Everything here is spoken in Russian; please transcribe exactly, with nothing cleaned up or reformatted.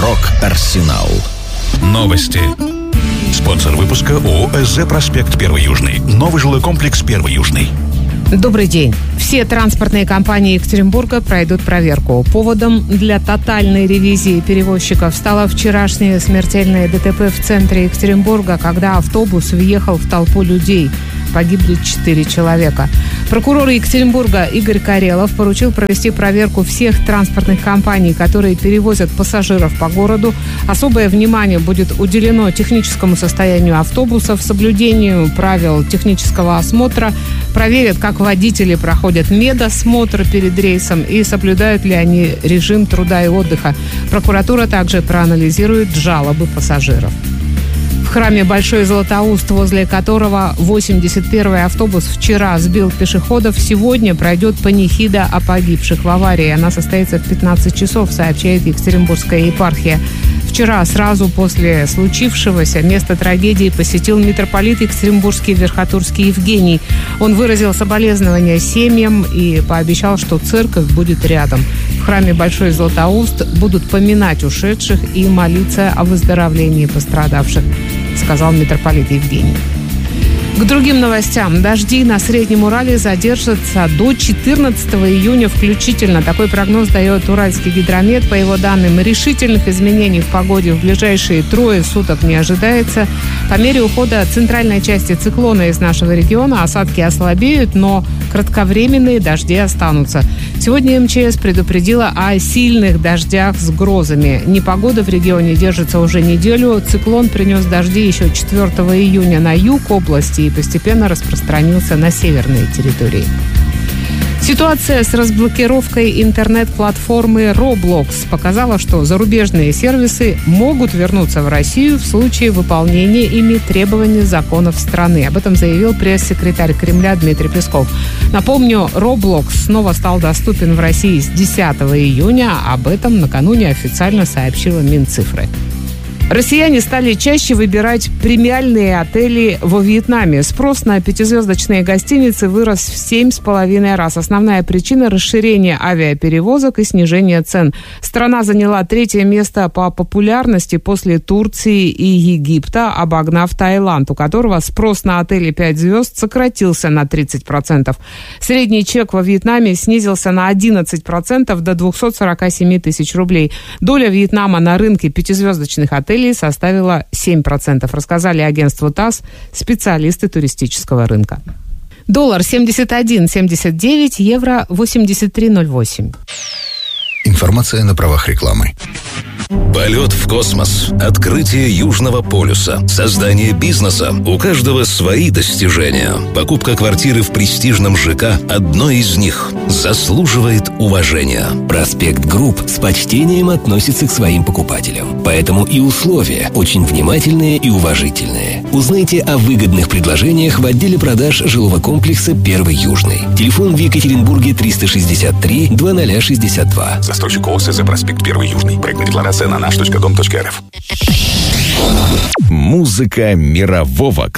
Рок-Арсенал. Новости. Спонсор выпуска ООО «СЗ Проспект Первый Южный». Новый жилой комплекс Первый Южный. Добрый день. Все транспортные компании Екатеринбурга пройдут проверку. Поводом для тотальной ревизии перевозчиков стало вчерашнее смертельное ДТП в центре Екатеринбурга, когда автобус въехал в толпу людей. Погибли четыре человека. Прокурор Екатеринбурга Игорь Карелов поручил провести проверку всех транспортных компаний, которые перевозят пассажиров по городу. Особое внимание будет уделено техническому состоянию автобусов, соблюдению правил технического осмотра. Проверят, как водители проходят медосмотр перед рейсом и соблюдают ли они режим труда и отдыха. Прокуратура также проанализирует жалобы пассажиров. В храме Большой Златоуст, возле которого восемьдесят первый автобус вчера сбил пешеходов, сегодня пройдет панихида о погибших в аварии. Она состоится в пятнадцать часов, сообщает Екатеринбургская епархия. Вчера, сразу после случившегося, место трагедии посетил митрополит Екатеринбургский Верхотурский Евгений. Он выразил соболезнования семьям и пообещал, что церковь будет рядом. В храме Большой Златоуст будут поминать ушедших и молиться о выздоровлении пострадавших, сказал митрополит Евгений. К другим новостям. Дожди на Среднем Урале задержатся до четырнадцатого июня включительно. Такой прогноз дает Уральский гидромет. По его данным, решительных изменений в погоде в ближайшие трое суток не ожидается. По мере ухода центральной части циклона из нашего региона осадки ослабеют, но кратковременные дожди останутся. Сегодня эм че эс предупредила о сильных дождях с грозами. Непогода в регионе держится уже неделю. Циклон принес дожди еще четвертого июня на юг области и постепенно распространился на северные территории. Ситуация с разблокировкой интернет-платформы Roblox показала, что зарубежные сервисы могут вернуться в Россию в случае выполнения ими требований законов страны. Об этом заявил пресс-секретарь Кремля Дмитрий Песков. Напомню, Roblox снова стал доступен в России с десятого июня. Об этом накануне официально сообщила Минцифры. Россияне стали чаще выбирать премиальные отели во Вьетнаме. Спрос на пятизвездочные гостиницы вырос в семь с половиной раз. Основная причина – расширение авиаперевозок и снижение цен. Страна заняла третье место по популярности после Турции и Египта, обогнав Таиланд, у которого спрос на отели пять звезд сократился на тридцать процентов. Средний чек во Вьетнаме снизился на одиннадцать процентов до двухсот сорока семи тысяч рублей. Доля Вьетнама на рынке пятизвездочных отелей составила семь процентов, рассказали агентству ТАСС специалисты туристического рынка. Доллар семьдесят один семьдесят девять, евро восемьдесят три ноль восемь. Информация на правах рекламы. Полет в космос, открытие Южного полюса, создание бизнеса. У каждого свои достижения. Покупка квартиры в престижном ЖК – одно из них. Заслуживает уважения. Проспект Групп с почтением относится к своим покупателям. Поэтому и условия очень внимательные и уважительные. Узнайте о выгодных предложениях в отделе продаж жилого комплекса «Первый Южный». Телефон в Екатеринбурге триста шестьдесят три двадцать шестьдесят два. Застройщик ООО «СЗ Проспект Первый Южный». Проектная декларация на наш точка дом точка эр эф. Музыка мирового